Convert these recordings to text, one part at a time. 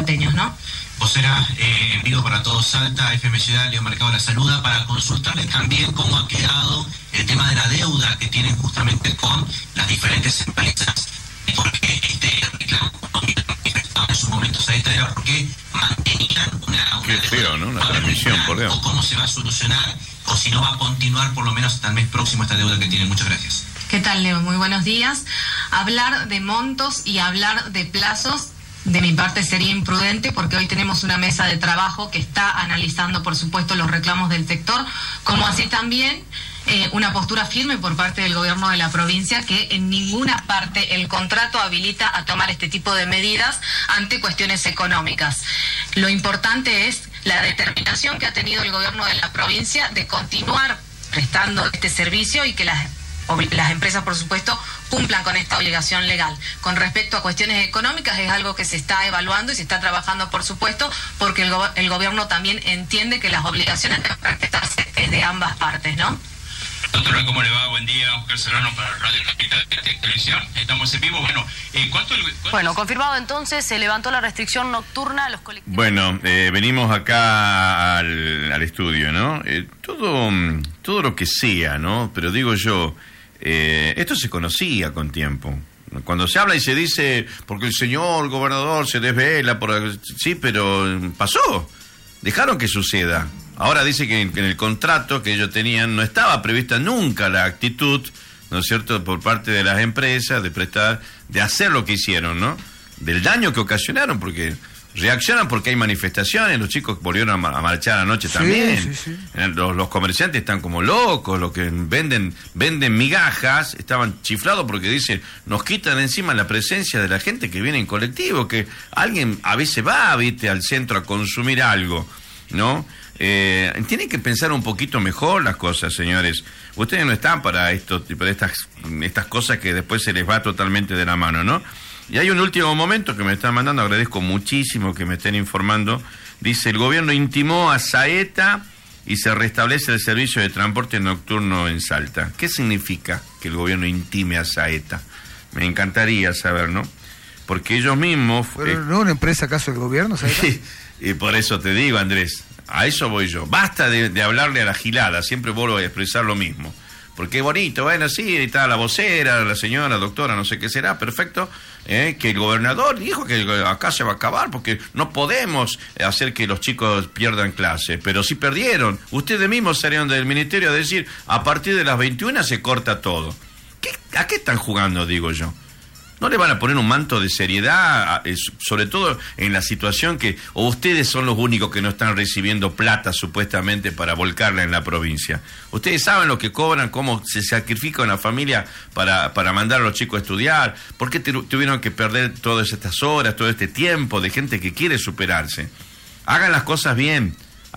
salteños, ¿no? Vocera, en vivo para todos Salta, FM Ciudad, Leo Mercado la saluda para consultarles también cómo ha quedado el tema de la deuda que tienen justamente con las diferentes empresas, porque reclamo en sus momentos a esta era porque mantenían una qué feo, ¿no? Una transmisión, por Dios. O cómo se va a solucionar, o si no va a continuar por lo menos hasta el mes próximo esta deuda que tienen. Muchas gracias. ¿Qué tal, Leo? Muy buenos días. Hablar de montos y hablar de plazos de mi parte sería imprudente porque hoy tenemos una mesa de trabajo que está analizando, por supuesto, los reclamos del sector, como así también una postura firme por parte del gobierno de la provincia, que en ninguna parte el contrato habilita a tomar este tipo de medidas ante cuestiones económicas. Lo importante es la determinación que ha tenido el gobierno de la provincia de continuar prestando este servicio y que las empresas, por supuesto, cumplan con esta obligación legal. Con respecto a cuestiones económicas, es algo que se está evaluando y se está trabajando, por supuesto, porque el gobierno también entiende que las obligaciones deben respetarse de ambas partes, ¿no? Doctora, ¿cómo le va? Buen día, Oscar Serrano para Radio Capital Televisión. Estamos en vivo. Bueno, confirmado entonces, se levantó la restricción nocturna a los colectivos. Bueno, venimos acá al estudio, ¿no? Todo lo que sea, ¿no? Pero digo yo, esto se conocía con tiempo. Cuando se habla y se dice, porque el señor gobernador se desvela, sí, pero pasó. Dejaron que suceda. Ahora dice que en el contrato que ellos tenían no estaba prevista nunca la actitud, ¿no es cierto?, por parte de las empresas de prestar, de hacer lo que hicieron, ¿no? Del daño que ocasionaron, porque reaccionan porque hay manifestaciones, los chicos volvieron a marchar anoche también. Sí. Los comerciantes están como locos, los que venden migajas, estaban chiflados porque dicen, nos quitan encima la presencia de la gente que viene en colectivo, que alguien a veces va, viste, al centro a consumir algo, ¿no? Tienen que pensar un poquito mejor las cosas, señores. Ustedes no están para esto, para estas cosas que después se les va totalmente de la mano, ¿no? Y hay un último momento que me están mandando, agradezco muchísimo que me estén informando. Dice, el gobierno intimó a Saeta y se restablece el servicio de transporte nocturno en Salta. ¿Qué significa que el gobierno intime a Saeta? Me encantaría saber, ¿no? Porque ellos mismos... ¿Pero no una empresa acaso del gobierno, Saeta? Y por eso te digo, Andrés, a eso voy yo. Basta de hablarle a la gilada, siempre vuelvo a expresar lo mismo. Porque es bonito, bueno, sí, está la vocera, la señora, doctora, no sé qué será, perfecto, que el gobernador dijo que acá se va a acabar porque no podemos hacer que los chicos pierdan clase, pero sí perdieron. Ustedes mismos salieron del ministerio a decir, a partir de las 21 se corta todo. ¿A qué están jugando, digo yo? ¿No le van a poner un manto de seriedad, sobre todo en la situación que o ustedes son los únicos que no están recibiendo plata supuestamente para volcarla en la provincia? Ustedes saben lo que cobran, cómo se sacrifica una familia para mandar a los chicos a estudiar. ¿Por qué tuvieron que perder todas estas horas, todo este tiempo de gente que quiere superarse? Hagan las cosas bien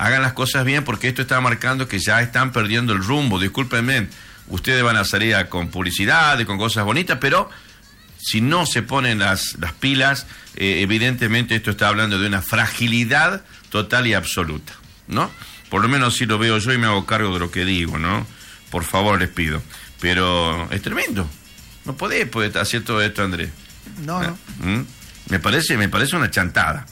porque esto está marcando que ya están perdiendo el rumbo. Discúlpenme, ustedes van a salir con publicidad y con cosas bonitas, pero... si no se ponen las pilas, evidentemente esto está hablando de una fragilidad total y absoluta, ¿no? Por lo menos así lo veo yo y me hago cargo de lo que digo, ¿no? Por favor, les pido. Pero es tremendo. No podés hacer todo esto, Andrés. No. Me parece una chantada.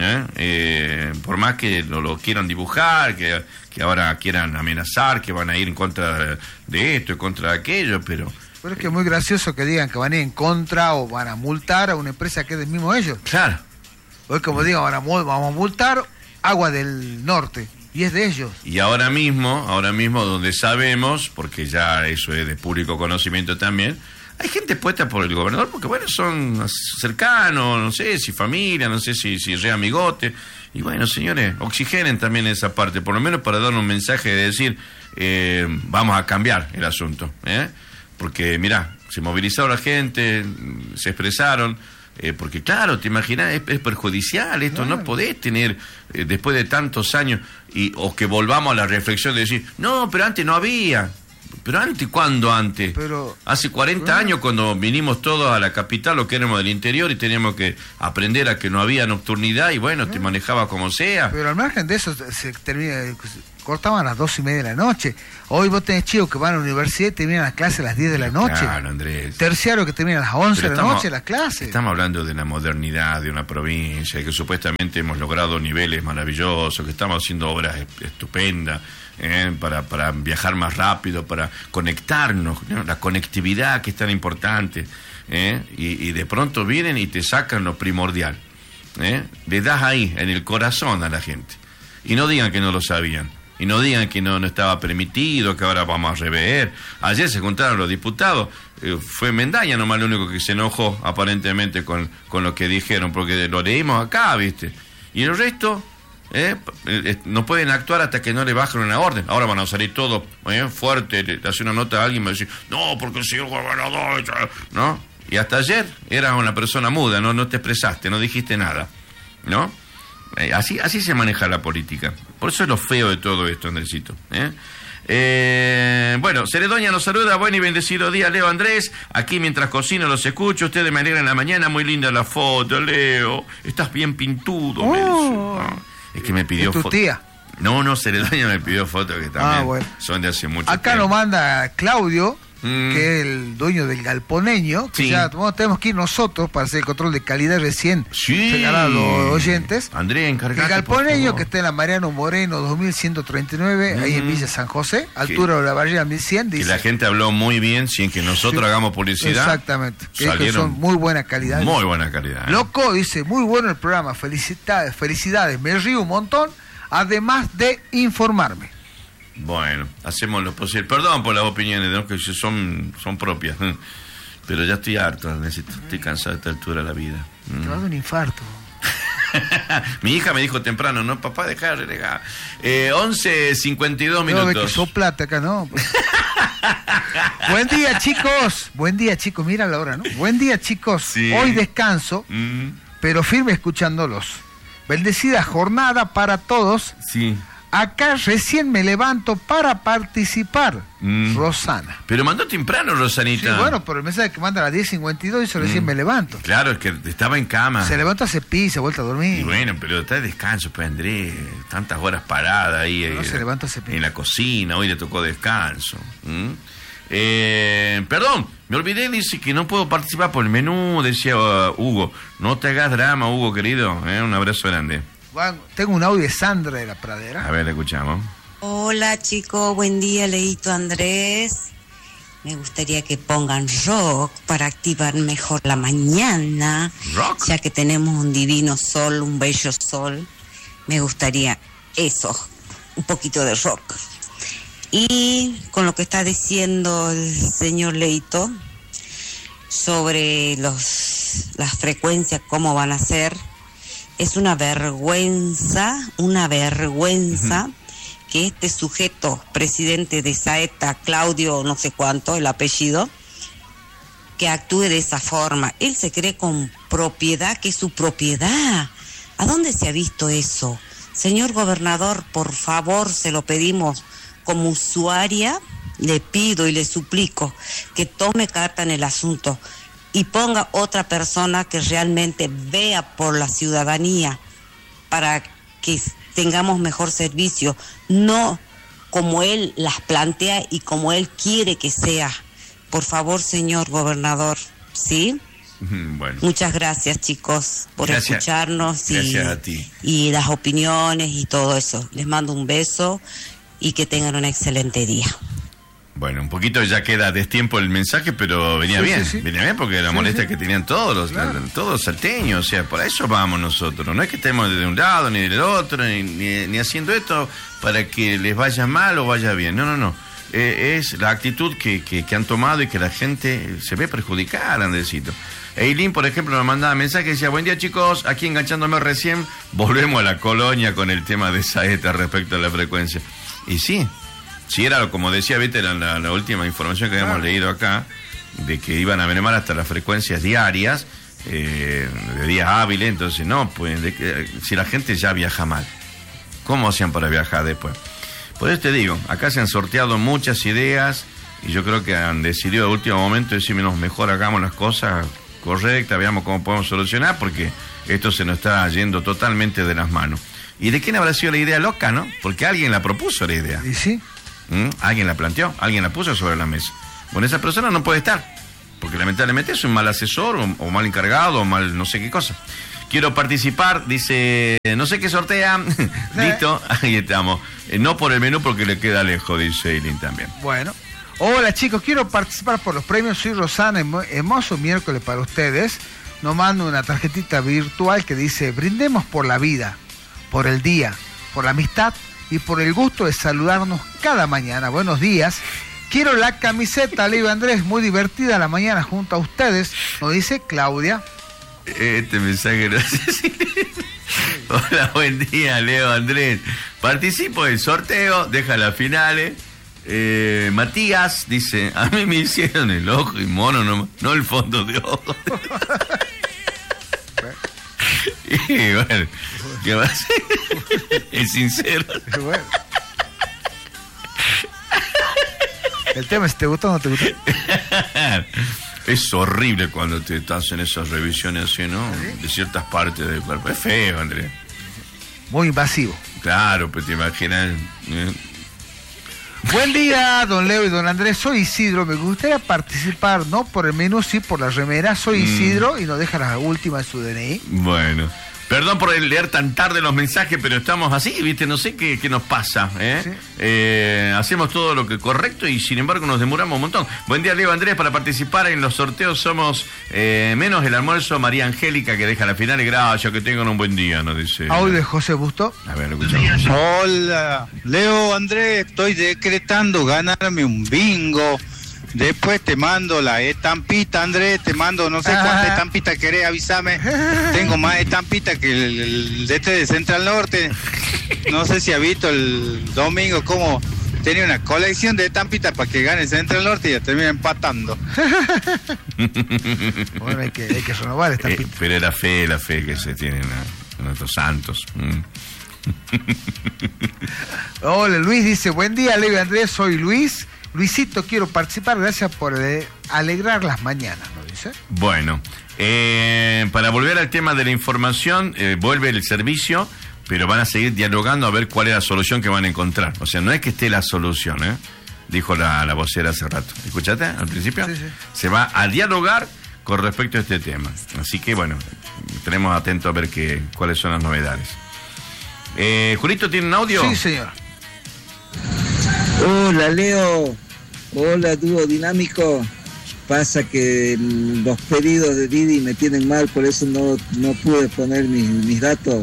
Por más que lo quieran dibujar, que ahora quieran amenazar, que van a ir en contra de esto, en contra de aquello, pero es que es muy gracioso que digan que van a ir en contra o van a multar a una empresa que es del mismo ellos. Claro. O es como digan, vamos a multar Agua del Norte, y es de ellos. Y ahora mismo, donde sabemos, porque ya eso es de público conocimiento también, hay gente puesta por el gobernador, porque bueno, son cercanos, no sé si familia, no sé si re amigote. Y bueno, señores, oxigenen también esa parte, por lo menos para dar un mensaje de decir, vamos a cambiar el asunto, porque mirá, se movilizó la gente, se expresaron, porque claro, te imaginas, es perjudicial esto, no podés tener, después de tantos años, o que volvamos a la reflexión de decir, no, pero antes no había. ¿Pero antes cuándo antes? Hace 40 años cuando vinimos todos a la capital, lo que éramos del interior, y teníamos que aprender a que no había nocturnidad, y bueno, te manejaba como sea. Pero al margen de eso, cortaban a las 2:30 de la noche. Hoy vos tenés chicos que van a la universidad y terminan las clases a las 10 de la noche. Claro, Andrés. Terciario que terminan a las 11 de la noche las clases. Estamos hablando de la modernidad de una provincia, que supuestamente hemos logrado niveles maravillosos, que estamos haciendo obras estupendas para viajar más rápido, para conectarnos, ¿no? La conectividad que es tan importante. Y de pronto vienen y te sacan lo primordial. Le das ahí, en el corazón a la gente. Y no digan que no lo sabían. Y no digan que no estaba permitido, que ahora vamos a rever. Ayer se juntaron los diputados. Fue Mendaña nomás lo único que se enojó aparentemente con lo que dijeron, porque lo leímos acá, ¿viste? Y el resto no pueden actuar hasta que no le bajen una orden. Ahora van a salir todos fuerte, le hace una nota a alguien y va a decir, no, porque el señor gobernador, ¿no? Y hasta ayer eras una persona muda, no te expresaste, no dijiste nada, ¿no? Así se maneja la política. Por eso es lo feo de todo esto, Andresito. Bueno, Ceredoña nos saluda. Buen y bendecido día, Leo, Andrés. Aquí mientras cocino los escucho. Ustedes me alegran la mañana. Muy linda la foto, Leo. Estás bien pintudo, me dice. No, es que me pidió foto. ¿Tu tía? No, Ceredoña me pidió fotos que también son de hace mucho tiempo. Acá nos manda Claudio, que es el dueño del Galponeño, que ya tenemos que ir nosotros para hacer el control de calidad recién regalar a los oyentes. André, encargate. El Galponeño, que está en la Mariano Moreno 2139, ahí en Villa San José, altura de la barrera 1100. Dice, que la gente habló muy bien sin que nosotros hagamos publicidad. Exactamente. Que son muy buena calidad. Muy buena calidad. Loco, dice, muy bueno el programa, felicidades, me río un montón, además de informarme. Bueno, hacemos lo posible. Perdón por las opiniones, ¿no? Que son propias. Pero ya estoy harto, estoy cansado de esta altura de la vida. Te va a dar un infarto. Mi hija me dijo temprano, no, papá, deja de renegar. 11:52 minutos. No, que soplate acá, ¿no? Buen día, chicos. Mira la hora, ¿no? Buen día, chicos. Sí. Hoy descanso, pero firme escuchándolos. Bendecida jornada para todos. Sí. Acá recién me levanto para participar. Rosana. Pero mandó temprano, Rosanita. Sí, bueno, pero el mensaje que manda a las 10:52 dice recién me levanto. Claro, es que estaba en cama. Se levanta, se pisa, se vuelve a dormir. Y bueno, pero está de descanso, pues, Andrés. Tantas horas paradas ahí. No, se levanta, se pisa. En la cocina, hoy le tocó descanso. Perdón, me olvidé, dice que no puedo participar por el menú, decía Hugo. No te hagas drama, Hugo, querido. Un abrazo grande. Tengo un audio de Sandra de la Pradera. A ver, le escuchamos. Hola, chicos, buen día, Leito, Andrés. Me gustaría que pongan rock para activar mejor la mañana. ¿Rock? Ya que tenemos un divino sol, un bello sol. Me gustaría eso, un poquito de rock. Y con lo que está diciendo el señor Leito sobre las frecuencias, cómo van a ser, es una vergüenza que este sujeto, presidente de Saeta, Claudio no sé cuánto, el apellido, que actúe de esa forma. Él se cree con propiedad, que es su propiedad. ¿A dónde se ha visto eso? Señor gobernador, por favor, se lo pedimos como usuaria, le pido y le suplico que tome carta en el asunto y ponga otra persona que realmente vea por la ciudadanía para que tengamos mejor servicio, no como él las plantea y como él quiere que sea. Por favor, señor gobernador, ¿sí? Bueno. Muchas gracias, chicos, por escucharnos gracias a ti. Y las opiniones y todo eso. Les mando un beso y que tengan un excelente día. Bueno, un poquito ya queda destiempo el mensaje, pero venía bien. Venía bien porque la molestia que tenían todos los salteños, o sea, por eso vamos nosotros. No es que estemos de un lado ni del otro, ni haciendo esto para que les vaya mal o vaya bien. No. Es la actitud que han tomado y que la gente se ve perjudicada, Andresito. Eileen, por ejemplo, nos mandaba mensaje y decía, buen día, chicos, aquí enganchándome recién, volvemos a la colonia con el tema de Saeta respecto a la frecuencia. Y sí, era como decía, viste, la última información que habíamos leído acá, de que iban a mermar hasta las frecuencias diarias, de días hábiles, entonces no, pues si la gente ya viaja mal, ¿cómo hacían para viajar después? Por eso te digo, acá se han sorteado muchas ideas y yo creo que han decidido de último momento decir, mejor hagamos las cosas correctas, veamos cómo podemos solucionar, porque esto se nos está yendo totalmente de las manos. ¿Y de quién habrá sido la idea loca, no? Porque alguien la propuso la idea. ¿Y sí? Alguien la planteó, alguien la puso sobre la mesa. Bueno, esa persona no puede estar, porque lamentablemente es un mal asesor o mal encargado o mal no sé qué cosa. Quiero participar, dice, no sé qué sortea. Listo, ahí estamos. No por el menú porque le queda lejos, dice Eileen también. Bueno. Hola chicos, quiero participar por los premios. Soy Rosana, hermoso miércoles para ustedes. Nos mando una tarjetita virtual que dice: brindemos por la vida, por el día, por la amistad y por el gusto de saludarnos cada mañana. Buenos días. Quiero la camiseta, Leo Andrés, muy divertida la mañana junto a ustedes, nos dice Claudia. Este mensaje no sé si... Hola, buen día, Leo Andrés. Participo del sorteo, deja las finales. Matías dice: a mí me hicieron el ojo y mono, no el fondo de ojo. Y bueno, ¿qué va a hacer? Es sincero. Bueno. El tema es si te gusta o no te gusta. Es horrible cuando te hacen esas revisiones así, ¿no? ¿Sí? De ciertas partes del cuerpo. Es feo, Andrés. Muy invasivo. Claro, pero te imaginas. Buen día, don Leo y don Andrés. Soy Isidro. Me gustaría participar, no por el menú, sí por la remera. Soy Isidro y nos deja la última en su DNI. Bueno. Perdón por leer tan tarde los mensajes, pero estamos así, ¿viste? No sé qué nos pasa, ¿eh? Sí. Hacemos todo lo que correcto y sin embargo nos demoramos un montón. Buen día, Leo Andrés. Para participar en los sorteos somos menos el almuerzo. María Angélica, que deja la final. Y gracias, que tengan un buen día, nos dice. Audio de José Busto. A ver, lo escuchamos. Hola, Leo Andrés. Estoy decretando ganarme un bingo. Después te mando la estampita, Andrés, te mando no sé cuántas estampitas querés, avísame. Tengo más estampitas que el de este de Central Norte. No sé si ha visto el domingo cómo tenía una colección de estampitas para que gane Central Norte y ya termina empatando. Bueno, hay que renovar estampitas. Pero es la fe que se tienen a nuestros santos. Hola, Luis dice: buen día, Leo y Andrés, soy Luis. Luisito, quiero participar, gracias por alegrar las mañanas, ¿no dice? Bueno, para volver al tema de la información, vuelve el servicio, pero van a seguir dialogando a ver cuál es la solución que van a encontrar. O sea, no es que esté la solución, dijo la vocera hace rato. ¿Escuchaste al principio? Sí, sí. Se va a dialogar con respecto a este tema. Así que, bueno, estaremos atentos a ver cuáles son las novedades. ¿Julito tiene un audio? Sí, señor. Hola, Leo. Hola, dúo dinámico. Pasa que los pedidos de Didi me tienen mal, por eso no pude poner mis datos.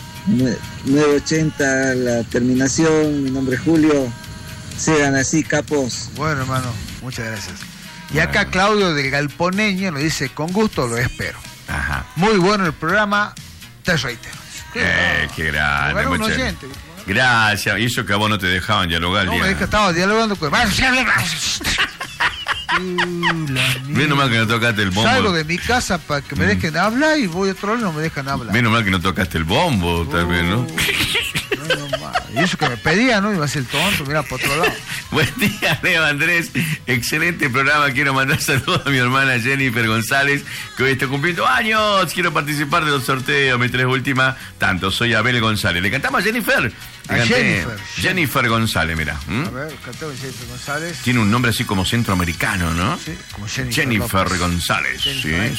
980 la terminación, mi nombre es Julio. Sean así, capos. Bueno, hermano, muchas gracias. Y acá Claudio del Galponeño nos dice: con gusto lo espero. Ajá. Muy bueno el programa, te reitero. Qué grande. Un oyente. Gracias. Y eso que a vos no te dejaban dialogar. No, es que estaba dialogando con... Menos mal que no tocaste el bombo. Salgo de mi casa para que me dejen hablar y voy a otro lado y no me dejan hablar. Menos mal que no tocaste el bombo, tal vez, ¿no? Y eso que me pedía, ¿no? Iba a ser tonto, mira, por otro lado. Buen día, Leo Andrés. Excelente programa. Quiero mandar saludos a mi hermana Jennifer González, que hoy está cumpliendo años. Quiero participar de los sorteos. Mis tres últimas, tanto. Soy Abel González. ¿Le cantamos a Jennifer? Jennifer González, mira. A ver, cantamos a Jennifer González. Tiene un nombre así como centroamericano, ¿no? Sí, como Jennifer González. Jennifer, sí.